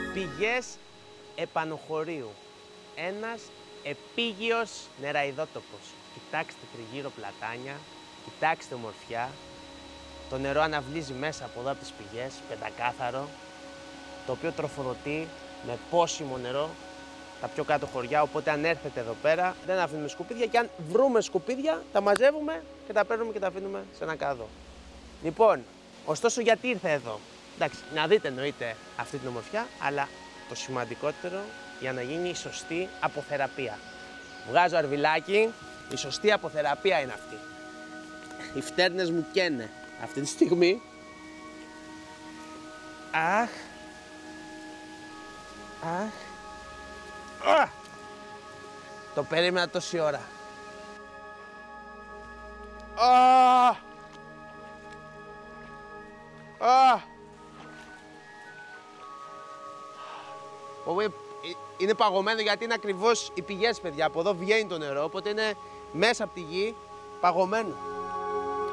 Πηγές Επανοχωρίου. Ένας επίγειος νεραϊδότοπος. Κοιτάξτε τριγύρω πλατάνια, κοιτάξτε ομορφιά. Το νερό αναβλύζει μέσα από εδώ από τις πηγές, πεντακάθαρο, το οποίο τροφοδοτεί με πόσιμο νερό τα πιο κάτω χωριά. Οπότε αν έρθετε εδώ πέρα δεν αφήνουμε σκουπίδια και αν βρούμε σκουπίδια τα μαζεύουμε και τα παίρνουμε και τα αφήνουμε σε ένα κάδο. Λοιπόν, ωστόσο γιατί ήρθα εδώ? Εντάξει, να δείτε εννοείται αυτή την ομορφιά, αλλά το σημαντικότερο για να γίνει η σωστή αποθεραπεία. Βγάζω αρβιλάκι, η σωστή αποθεραπεία είναι αυτή. Οι φτέρνες μου καίνε αυτή τη στιγμή. Αχ. Αχ. Αχ. Το περίμενα τόση ώρα. Αχ. Αχ. Είναι παγωμένο γιατί είναι ακριβώς οι πηγές, παιδιά. Από εδώ βγαίνει το νερό, οπότε είναι μέσα από τη γη παγωμένο.